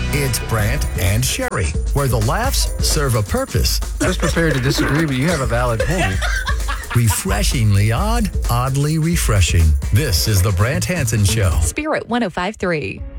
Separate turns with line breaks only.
It's Brant and Sherry, where the laughs serve a purpose.
Just prepared to disagree, but you have a valid point.
Refreshingly odd, oddly refreshing. This is the Brant Hansen Show.
Spirit 105.3.